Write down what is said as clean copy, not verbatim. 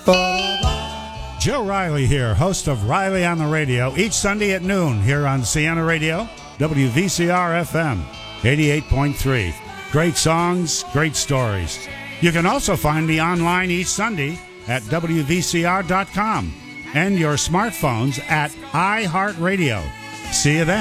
Joe Riley here, host of Riley on the Radio, each Sunday at noon here on Siena Radio, WVCR FM 88.3. Great songs, great stories. You can also find me online each Sunday at WVCR.com and your smartphones at iHeartRadio. See you then.